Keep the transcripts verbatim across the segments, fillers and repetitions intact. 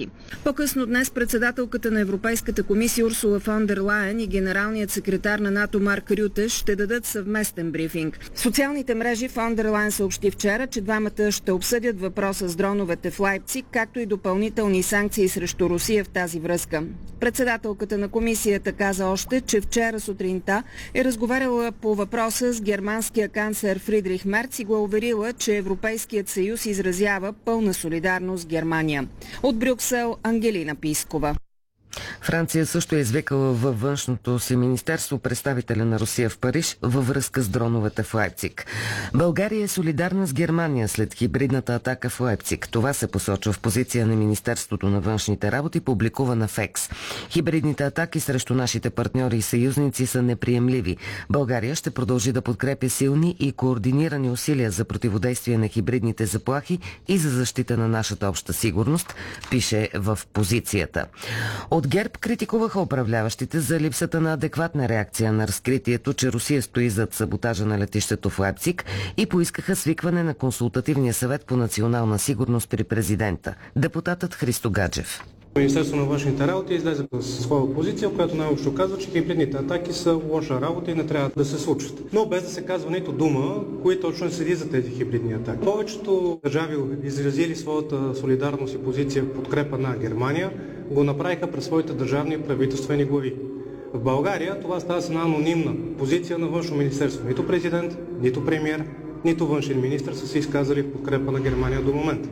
експерти. По-късно днес председателката на Европейската комисия Урсула фон дер Лайен и генералният секретар на НАТО Марк Рюте ще дадат съвместен брифинг. В социалните мрежи фон дер Лайен съобщи вчера, че двамата ще обсъдят въпроса с дроновете в Лайпциг, както и допълнителни санкции срещу Русия в тази връзка. Председателката на комисията каза още, че вчера сутринта е разговаряла по въпроса с германския канцлер Фридрих Мерц и го е уверила, че Европейският съюз изразява пълна солидарност с Германия. От Брюксел Ангелина Пискова. Франция също е извикала във външното си министерство представителя на Русия в Париж във връзка с дроновете в Лайпциг. България е солидарна с Германия след хибридната атака в Лайпциг. Това се посочва в позиция на Министерството на външните работи, публикувана в Екс. Хибридните атаки срещу нашите партньори и съюзници са неприемливи. България ще продължи да подкрепя силни и координирани усилия за противодействие на хибридните заплахи и за защита на нашата обща сигурност, пише в позицията. От ГЕРБ критикуваха управляващите за липсата на адекватна реакция на разкритието, че Русия стои зад саботажа на летището в Лайпциг и поискаха свикване на консултативния съвет по национална сигурност при президента. Депутатът Христо Гаджев. Министерството на външните работи излезе със своя позиция, която най-общо казва, че хибридните атаки са лоша работа и не трябва да се случват. Но без да се казва нито дума, кои точно седи за тези хибридни атаки. Повечето държави, изразили своята солидарност и позиция в подкрепа на Германия, го направиха през своите държавни и правителствени глави. В България това става с една анонимна позиция на външно министерство. Нито президент, нито премиер, нито външен министър са се изказали в подкрепа на Германия до момента.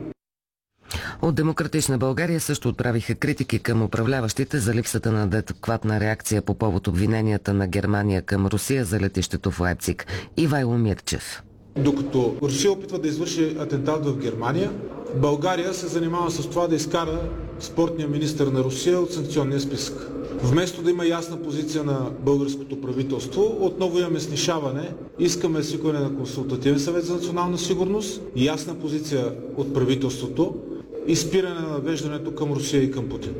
От Демократична България също отправиха критики към управляващите за липсата на адекватна реакция по повод обвиненията на Германия към Русия за летището в Лайпциг. Ивайло Мирчев. Докато Русия опитва да извърши атентат в Германия, България се занимава с това да изкара спортния министър на Русия от санкционния списък. Вместо да има ясна позиция на българското правителство, отново имаме снишаване. Искаме свикване на консултативен съвет за национална сигурност, ясна позиция от правителството и спиране на навеждането към Русия и към Путин.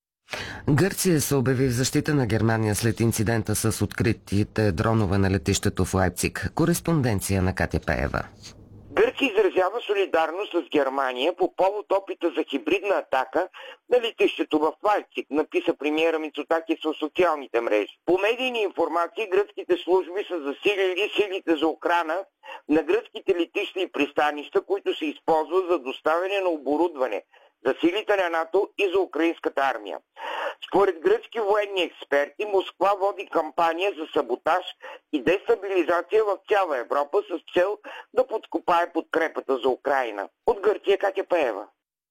Гърция се обяви в защита на Германия след инцидента с откритите дронове на летището в Лайпциг. Кореспонденция на Катя Пеева. Гърция изразява солидарност с Германия по повод опита за хибридна атака на летището в Лайпциг, написа премиера Мицотакис в социалните мрежи. По медийни информации гръцките служби са засилили силите за охрана на гръцките летища и пристанища, които се използват за доставяне на оборудване за силите на НАТО и за украинската армия. Според гръцки военни експерти, Москва води кампания за саботаж и дестабилизация в цяла Европа с цел да подкопае подкрепата за Украйна. От Гърция Катя Пеева.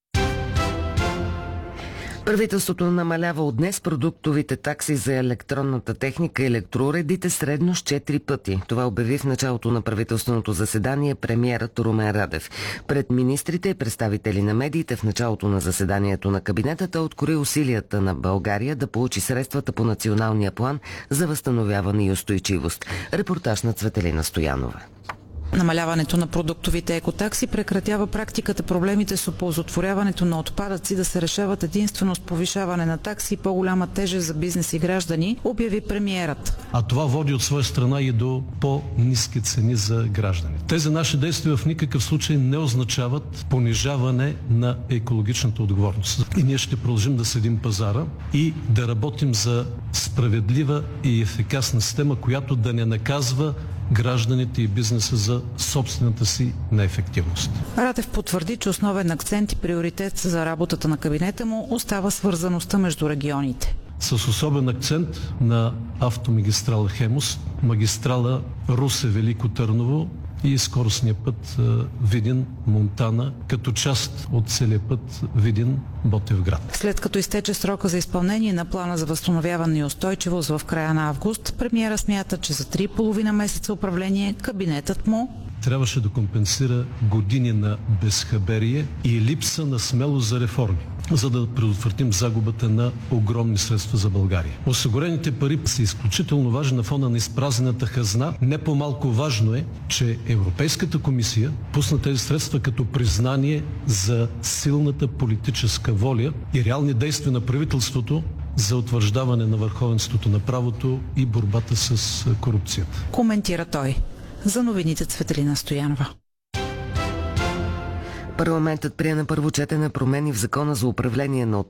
Правителството намалява от днес продуктовите такси за електронната техника и електроуредите средно с четири пъти. Това обяви в началото на правителственото заседание премиерът Румен Радев. Пред министрите и представители на медиите в началото на заседанието на кабинетата открои усилията на България да получи средствата по националния план за възстановяване и устойчивост. Репортаж на Цветелина Стоянова. Намаляването на продуктовите екотакси прекратява практиката проблемите с оползотворяването на отпадъци да се решават единствено с повишаване на такси и по-голяма тежест за бизнес и граждани, обяви премиерът. А това води от своя страна и до по-ниски цени за граждани. Тези наши действия в никакъв случай не означават понижаване на екологичната отговорност. И ние ще продължим да следим пазара и да работим за справедлива и ефикасна система, която да не наказва гражданите и бизнеса за собствената си неефективност. Радев потвърди, че основен акцент и приоритет за работата на кабинета му остава свързаността между регионите. С особен акцент на автомагистрала Хемус, магистрала Русе-Велико Търново и скоростния път Видин-Монтана, като част от целия път Видин-Ботевград. След като изтече срока за изпълнение на плана за възстановяване и устойчивост в края на август, премиера смята, че за три и половина месеца управление кабинетът му трябваше да компенсира години на безхаберие и липса на смелост за реформи, за да предотвратим загубата на огромни средства за България. Осигурените пари са изключително важни на фона на изпразнената хазна. Не по-малко важно е, че Европейската комисия пусна тези средства като признание за силната политическа воля и реални действия на правителството за утвърждаване на върховенството на правото и борбата с корупцията. Коментира той. За новините Цветелина Стоянова. Парламентът прие на първо четене промени в Закона за управление на отпадъците.